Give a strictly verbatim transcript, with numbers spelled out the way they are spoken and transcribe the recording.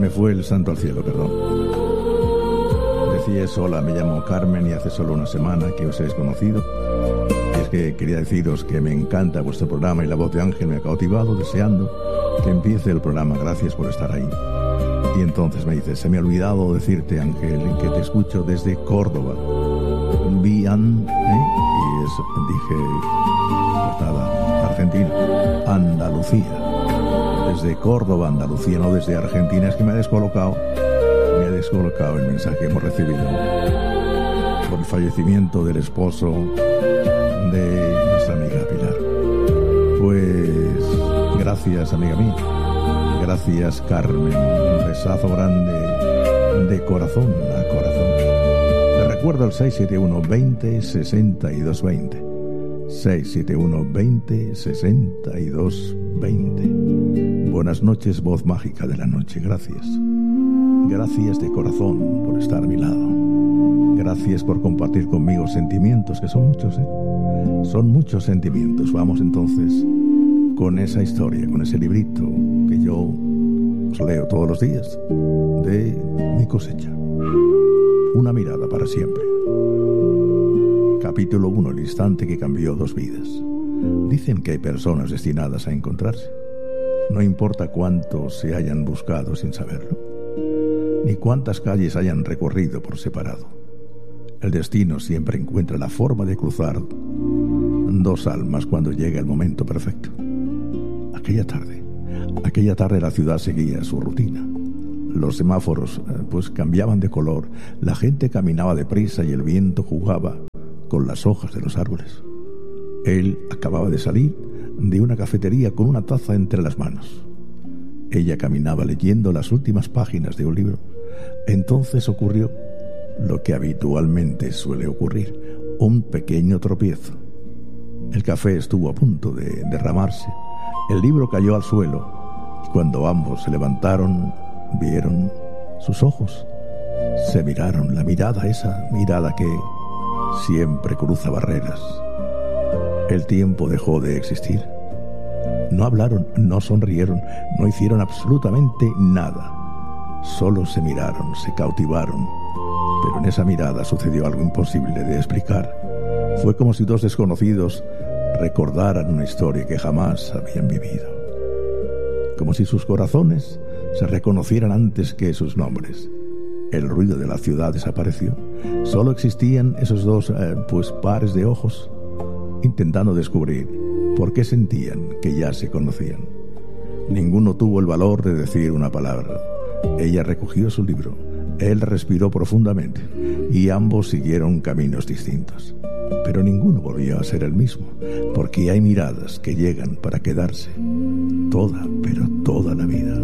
me fue el santo al cielo, perdón. Decíais, hola, me llamo Carmen y hace solo una semana que os he conocido. Y es que quería deciros que me encanta vuestro programa y la voz de Ángel me ha cautivado, deseando que empiece el programa. Gracias por estar ahí. Y entonces me dice, se me ha olvidado decirte, Ángel, que te escucho desde Córdoba. Vian, ¿eh? Y es, dije, pues nada, Argentina, Andalucía. Desde Córdoba, Andalucía, no desde Argentina. Es que me ha descolocado, me ha descolocado el mensaje que hemos recibido por el fallecimiento del esposo de nuestra amiga Pilar. Pues gracias, amiga mía. Gracias, Carmen. Un besazo grande de corazón a corazón. Te recuerdo el seis siete uno veinte sesenta y dos veinte. seis siete uno veinte sesenta y dos veinte. Buenas noches, voz mágica de la noche. Gracias. Gracias de corazón por estar a mi lado. Gracias por compartir conmigo sentimientos, que son muchos, ¿eh? Son muchos sentimientos. Vamos entonces con esa historia, con ese librito que yo os leo todos los días de mi cosecha. Una mirada para siempre. Capítulo uno. El instante que cambió dos vidas. Dicen que hay personas destinadas a encontrarse. No importa cuánto se hayan buscado sin saberlo, ni cuántas calles hayan recorrido por separado. El destino siempre encuentra la forma de cruzar dos almas cuando llega el momento perfecto. Aquella tarde, aquella tarde la ciudad seguía su rutina. Los semáforos pues cambiaban de color, la gente caminaba deprisa y el viento jugaba con las hojas de los árboles. Él acababa de salir de una cafetería con una taza entre las manos. Ella caminaba leyendo las últimas páginas de un libro. Entonces ocurrió lo que habitualmente suele ocurrir, un pequeño tropiezo. El café estuvo a punto de derramarse. El libro cayó al suelo y cuando ambos se levantaron, vieron sus ojos. Se miraron, la mirada, esa mirada que siempre cruza barreras. El tiempo dejó de existir. No hablaron, no sonrieron, no hicieron absolutamente nada. Solo se miraron, se cautivaron. Pero en esa mirada sucedió algo imposible de explicar. Fue como si dos desconocidos recordaran una historia que jamás habían vivido. Como si sus corazones se reconocieran antes que sus nombres. El ruido de la ciudad desapareció. Solo existían esos dos eh, pues pares de ojos, intentando descubrir por qué sentían que ya se conocían. Ninguno tuvo el valor de decir una palabra. Ella recogió su libro, él respiró profundamente y ambos siguieron caminos distintos. Pero ninguno volvió a ser el mismo, porque hay miradas que llegan para quedarse toda, pero toda la vida.